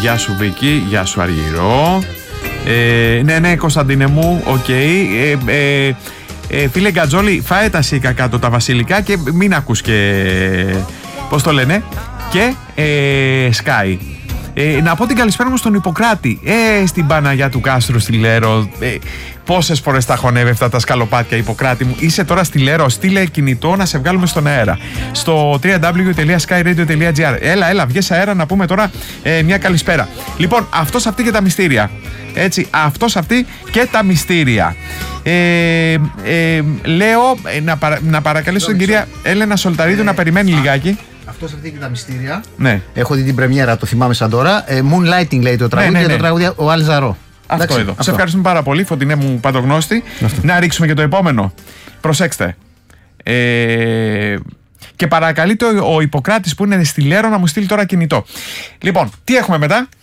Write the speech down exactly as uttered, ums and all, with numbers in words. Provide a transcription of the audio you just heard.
Γεια σου Βίκη, γεια σου Αργυρό. Ε, ναι, ναι, Κωνσταντίνε μου, οκ. Okay. Ε, ε, ε, φίλε Γκατζόλη, φάε τα σίκα κάτω τα βασιλικά και μην ακούς και... πώς το λένε? Και ε, Sky. Ε, να πω την καλησπέρα μου στον Ιπποκράτη. Ε, στην Παναγιά του Κάστρου, στη Λέρο. Ε, πόσες φορές τα χωνεύει αυτά τα σκαλοπάτια, Ιπποκράτη μου. Είσαι τώρα στη Λέρο, στείλε κινητό να σε βγάλουμε στον αέρα. Στο double-u double-u double-u τελεία sky radio τελεία gr. Έλα, έλα, βγες αέρα να πούμε τώρα ε, μια καλησπέρα. Λοιπόν, αυτός αυτή και τα μυστήρια. Έτσι, αυτός αυτή και τα μυστήρια. Ε, ε, λέω ε, να, παρα, να παρακαλέσω την κυρία Έλενα Σολταρίδου ε, να περιμένει α, λιγάκι. Αυτός αυτή και τα μυστήρια. Ναι. Έχω δει την πρεμιέρα, το θυμάμαι σαν τώρα. Ε, Moonlighting λέει το τραγούδι, ναι, ναι, ναι. Το τραγούδι ο Αλζαρό. Αυτό εντάξει, εδώ. Αυτό. Σε ευχαριστούμε πάρα πολύ, Φωτεινέ μου παντογνώστη. Αυτό. Να ρίξουμε και το επόμενο. Προσέξτε. Ε, και παρακαλείται ο, ο Ιπποκράτης που είναι στη Λέρο να μου στείλει τώρα κινητό. Λοιπόν, τι έχουμε μετά?